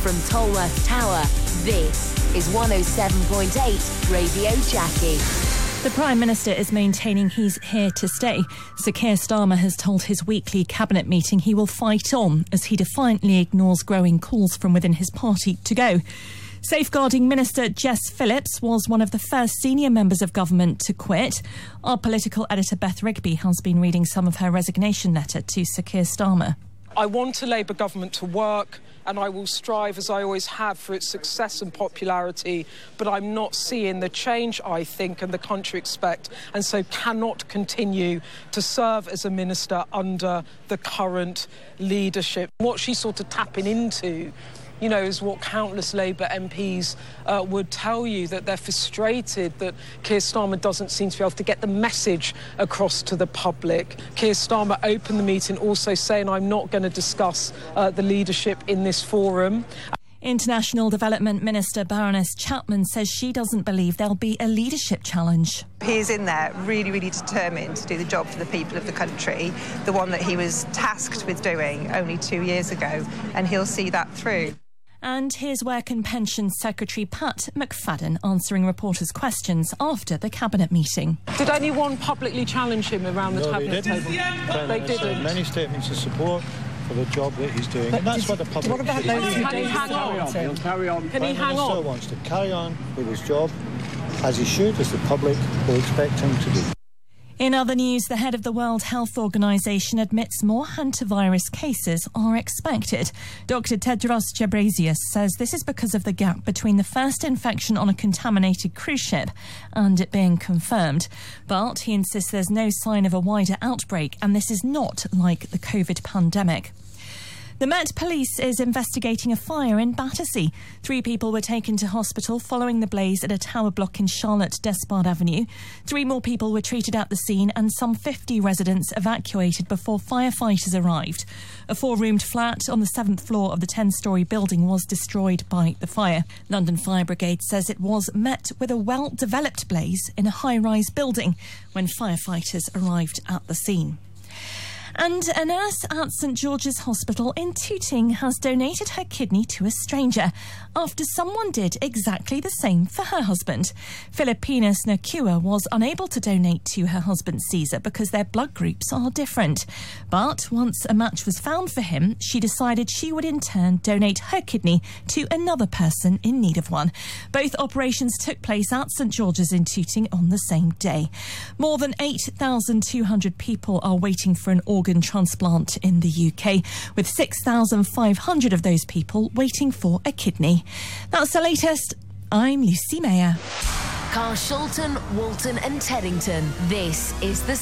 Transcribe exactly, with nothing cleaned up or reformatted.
From Tolworth Tower, this is one oh seven point eight Radio Jackie. The Prime Minister is maintaining he's here to stay. Sir Keir Starmer has told his weekly cabinet meeting he will fight on as he defiantly ignores growing calls from within his party to go. Safeguarding Minister Jess Phillips was one of the first senior members of government to quit. Our political editor Beth Rigby has been reading some of her resignation letter to Sir Keir Starmer. I want a Labour government to work, and I will strive, as I always have, for its success and popularity, but I'm not seeing the change I think and the country expect, and so cannot continue to serve as a minister under the current leadership. What she's sort of tapping into, you know, is what countless Labour M Ps uh, would tell you, that they're frustrated that Keir Starmer doesn't seem to be able to get the message across to the public. Keir Starmer opened the meeting also saying, I'm not going to discuss uh, the leadership in this forum. International Development Minister Baroness Chapman says she doesn't believe there'll be a leadership challenge. He's in there really, really determined to do the job for the people of the country, the one that he was tasked with doing only two years ago, and he'll see that through. And here's Work and Pensions Secretary Pat McFadden answering reporters' questions after the Cabinet meeting. Did anyone publicly challenge him around the no, Cabinet they table? They, they didn't. Many statements of support for the job that he's doing, but and that's what the public... What about those Can he hang on? He'll carry on. Can he hang on? The Prime Minister wants to carry on with his job, as he should, as the public will expect him to do. In other news, the head of the World Health Organization admits more hantavirus cases are expected. Doctor Tedros Ghebreyesus says this is because of the gap between the first infection on a contaminated cruise ship and it being confirmed. But he insists there's no sign of a wider outbreak and this is not like the COVID pandemic. The Met Police is investigating a fire in Battersea. Three people were taken to hospital following the blaze at a tower block in Charlotte Despard Avenue. Three more people were treated at the scene and some fifty residents evacuated before firefighters arrived. A four-roomed flat on the seventh floor of the ten-storey building was destroyed by the fire. London Fire Brigade says it was met with a well-developed blaze in a high-rise building when firefighters arrived at the scene. And a nurse at St George's Hospital in Tooting has donated her kidney to a stranger after someone did exactly the same for her husband. Filipinas Nakua was unable to donate to her husband Caesar because their blood groups are different. But once a match was found for him, she decided she would in turn donate her kidney to another person in need of one. Both operations took place at St George's in Tooting on the same day. More than eight thousand two hundred people are waiting for an organ transplant in the U K, with six thousand five hundred of those people waiting for a kidney. That's the latest. I'm Lucy Mayer. Carshalton, Walton and Teddington. This is the